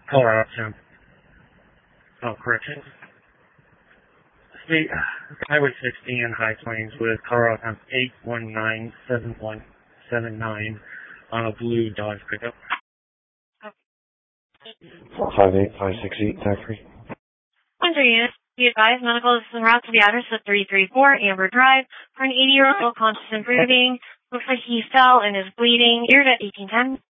Colorado Town. Oh, correction. State Highway 60 in High Plains with Colorado Town 8197179 on a blue Dodge pickup. 458-568, Zachary. 100 units. Be advised, medical is en route to the address of 334 Amber Drive for an 80-year-old conscious improving. Looks like he fell and is bleeding. Here at 1810.